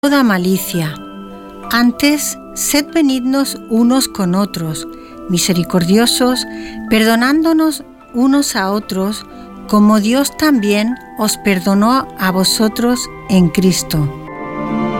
toda malicia. Antes, sed benignos unos con otros, misericordiosos, perdonándonos unos a otros, como Dios también os perdonó a vosotros en Cristo.